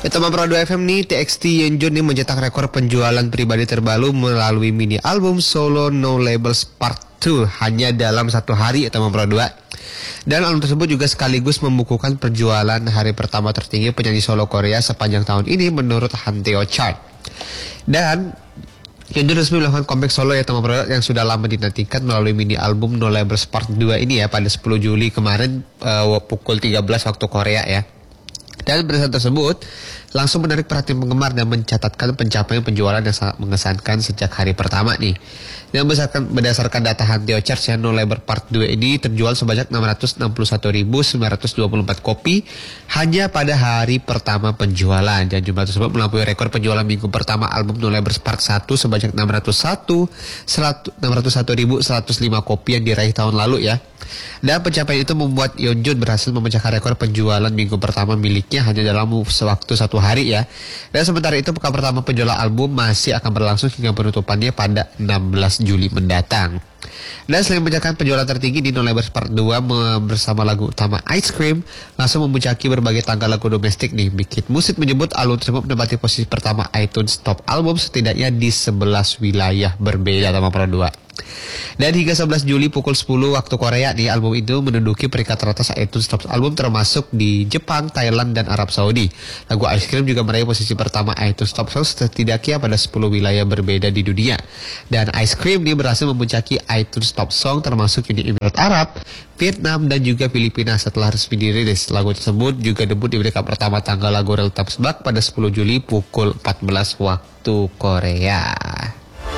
Teman Pro 2 FM nih, TXT Yeonjun nih mencetak rekor penjualan pribadi terbaru melalui mini album solo No Labels Part 2 hanya dalam satu hari teman Pro 2. Dan album tersebut juga sekaligus membukukan penjualan hari pertama tertinggi penyanyi solo Korea sepanjang tahun ini menurut Hanteo Chart. Dan Yeonjun resmi melakukan comeback solo ya teman Pro yang sudah lama dinantikan melalui mini album No Labels Part 2 ini ya pada 10 Juli kemarin pukul 13 waktu Korea ya. Dan berdasarkan tersebut langsung menarik perhatian penggemar dan mencatatkan pencapaian penjualan yang sangat mengesankan sejak hari pertama nih. Dan berdasarkan data Hanteo Chart ya, No Label Part 2 ini terjual sebanyak 661.924 kopi hanya pada hari pertama penjualan. Dan jumlah tersebut melampaui rekor penjualan minggu pertama album No Label Part 1 sebanyak 601.105 kopi yang diraih tahun lalu ya. Dan pencapaian itu membuat Yeonjun berhasil memecahkan rekor penjualan minggu pertama miliknya hanya dalam sewaktu satu hari ya. Dan sementara itu pekan pertama penjualan album masih akan berlangsung hingga penutupannya pada 16 Juli mendatang. Dan selain memecahkan penjualan tertinggi di No Labels Part 2 bersama lagu utama Ice Cream, langsung memuncaki berbagai tangga lagu domestik nih. Big Musik menyebut album tersebut menempati posisi pertama iTunes Top Album setidaknya di 11 wilayah berbeda sama Pro 2. Dan hingga 11 Juli pukul 10 waktu Korea nih, album itu menduduki peringkat teratas iTunes Top Album termasuk di Jepang, Thailand, dan Arab Saudi. Lagu Ice Cream juga meraih posisi pertama iTunes Top Songs setidaknya pada 10 wilayah berbeda di dunia. Dan Ice Cream ini berhasil memuncaki iTunes Top Song termasuk Uni Emirat Arab, Vietnam, dan juga Filipina setelah resmi dirilis. Lagu tersebut juga debut di peringkat pertama tanggal lagu Real Top Smack pada 10 Juli pukul 14 waktu Korea.